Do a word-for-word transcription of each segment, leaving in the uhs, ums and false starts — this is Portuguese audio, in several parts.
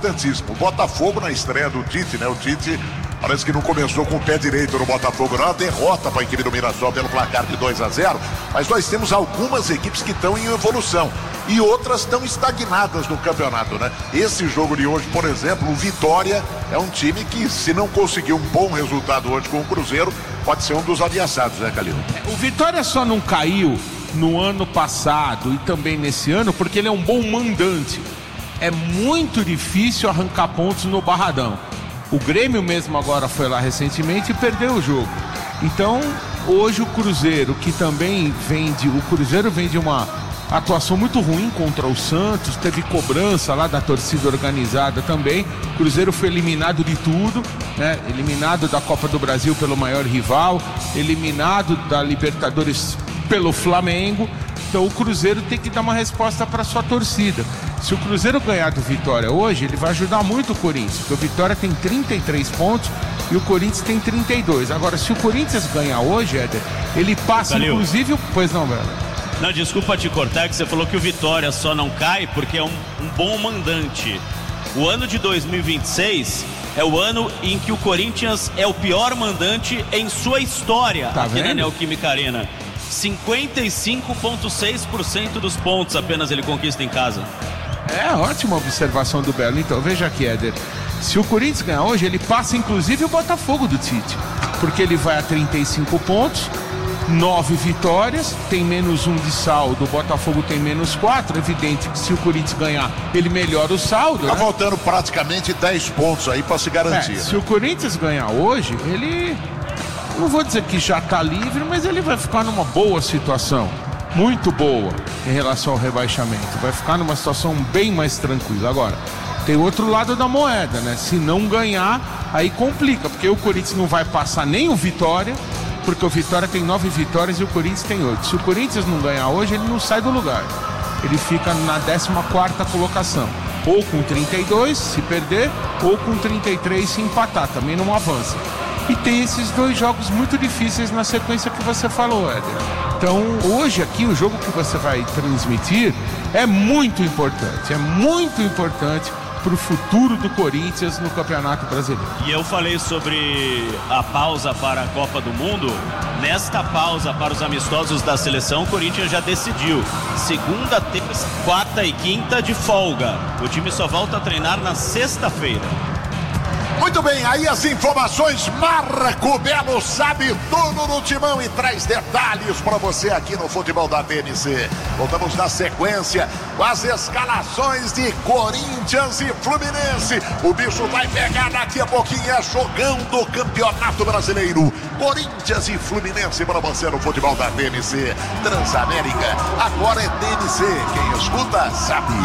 importantíssimo. O Botafogo na estreia do Tite, né? O Tite parece que não começou com o pé direito no Botafogo, não. Uma derrota para a equipe do Mirassol pelo placar de dois a zero. Mas nós temos algumas equipes que estão em evolução e outras estão estagnadas no campeonato, né? Esse jogo de hoje, por exemplo, o Vitória é um time que, se não conseguir um bom resultado hoje com o Cruzeiro, pode ser um dos ameaçados, né, Calil? O Vitória só não caiu no ano passado e também nesse ano porque ele é um bom mandante. É muito difícil arrancar pontos no Barradão. O Grêmio mesmo agora foi lá recentemente e perdeu o jogo. Então, hoje o Cruzeiro, que também vem de... O Cruzeiro vem de uma atuação muito ruim contra o Santos, teve cobrança lá da torcida organizada também. O Cruzeiro foi eliminado de tudo, né? Eliminado da Copa do Brasil pelo maior rival, eliminado da Libertadores pelo Flamengo. Então o Cruzeiro tem que dar uma resposta para sua torcida. Se o Cruzeiro ganhar do Vitória hoje, ele vai ajudar muito o Corinthians, porque o Vitória tem trinta e três pontos e o Corinthians tem trinta e dois. Agora, se o Corinthians ganhar hoje, Éder, ele passa, Valeu. inclusive... Pois não, velho? Não, desculpa te cortar, que você falou que o Vitória só não cai porque é um, um bom mandante. O ano de dois mil e vinte e seis é o ano em que o Corinthians é o pior mandante em sua história, tá aqui vendo? na Neoquímica Arena. cinquenta e cinco vírgula seis por cento dos pontos apenas ele conquista em casa. É, ótima observação do Belo. Então, veja aqui, Éder. Se o Corinthians ganhar hoje, ele passa inclusive o Botafogo do Tite. Porque ele vai a trinta e cinco pontos, nove vitórias, tem menos um de saldo, o Botafogo tem menos quatro. Evidente que se o Corinthians ganhar, ele melhora o saldo. Tá né? faltando praticamente dez pontos aí para se garantir. É, né? Se o Corinthians ganhar hoje, ele... Não vou dizer que já tá livre, mas ele vai ficar numa boa situação. Muito boa em relação ao rebaixamento. Vai ficar numa situação bem mais tranquila. Agora, tem outro lado da moeda, né? Se não ganhar, aí complica, porque o Corinthians não vai passar nem o Vitória, porque o Vitória tem nove vitórias e o Corinthians tem oito. Se o Corinthians não ganhar hoje, ele não sai do lugar. Ele fica na décima quarta colocação. Ou com trinta e dois, se perder, ou com trinta e três, se empatar. Também não avança. E tem esses dois jogos muito difíceis na sequência que você falou, Éder. Então, hoje aqui, o jogo que você vai transmitir é muito importante. É muito importante para o futuro do Corinthians no Campeonato Brasileiro. E eu falei sobre a pausa para a Copa do Mundo. Nesta pausa para os amistosos da seleção, o Corinthians já decidiu. Segunda, terça, quarta e quinta de folga. O time só volta a treinar na sexta-feira. Muito bem, aí as informações. Marco Belo sabe tudo no timão e traz detalhes para você aqui no Futebol da T N C. Voltamos na sequência com as escalações de Corinthians e Fluminense. O bicho vai pegar daqui a pouquinho, é jogão do Campeonato Brasileiro. Corinthians e Fluminense para você no Futebol da T N C. Transamérica, agora é T N C. Quem escuta sabe.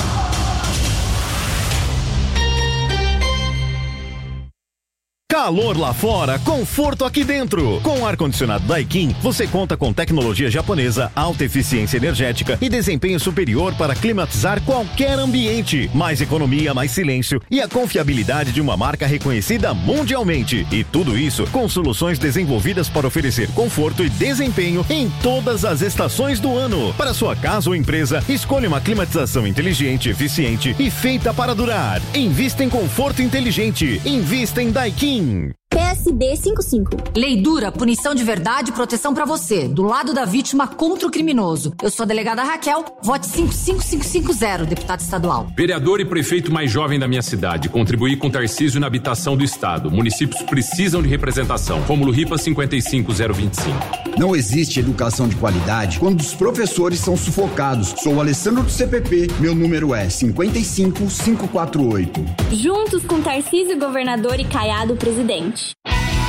Calor lá fora, conforto aqui dentro. Com o ar-condicionado Daikin, você conta com tecnologia japonesa, alta eficiência energética e desempenho superior para climatizar qualquer ambiente. Mais economia, mais silêncio e a confiabilidade de uma marca reconhecida mundialmente. E tudo isso com soluções desenvolvidas para oferecer conforto e desempenho em todas as estações do ano. Para sua casa ou empresa, escolha uma climatização inteligente, eficiente e feita para durar. Invista em conforto inteligente. Invista em Daikin. P S D cinquenta e cinco. Lei dura, punição de verdade e proteção pra você. Do lado da vítima contra o criminoso. Eu sou a delegada Raquel, vote cinco cinco cinco cinco zero, deputado estadual. Vereador e prefeito mais jovem da minha cidade. Contribuir com Tarcísio na habitação do estado. Municípios precisam de representação. Rômulo Ripa cinquenta e cinco zero vinte e cinco. Não existe educação de qualidade quando os professores são sufocados. Sou o Alessandro do C P P. Meu número é cinquenta e cinco cinco quatro oito. Juntos com Tarcísio, governador, e Caiado, presidente.